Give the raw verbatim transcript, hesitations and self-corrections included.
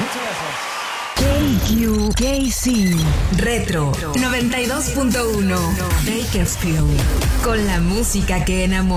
K Q K C Retro noventa y dos punto uno Bakersfield, con la música que enamora.